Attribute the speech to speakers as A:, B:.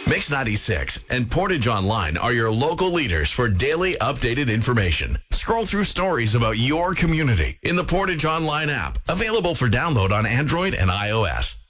A: Mix 96 and Portage Online are your local leaders for daily updated information. Scroll through stories about your community in the Portage Online app, available for download on Android and iOS.